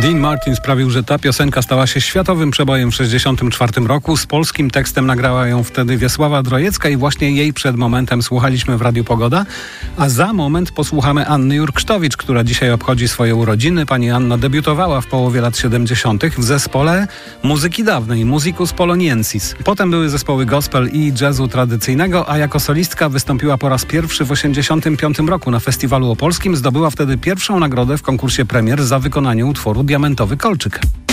Dean Martin sprawił, że ta piosenka stała się światowym przebojem w 1964 roku. Z polskim tekstem nagrała ją wtedy Wiesława Drojecka i właśnie jej przed momentem słuchaliśmy w Radiu Pogoda. A za moment posłuchamy Anny Jurksztowicz, która dzisiaj obchodzi swoje urodziny. Pani Anna debiutowała w połowie lat 70. w zespole muzyki dawnej, Musicus Poloniensis. Potem były zespoły gospel i jazzu tradycyjnego, a jako solistka wystąpiła po raz pierwszy w 1985 roku na Festiwalu Opolskim. Zdobyła wtedy pierwszą nagrodę w konkursie premier za wykonanie utworu Diamentowy Kolczyk.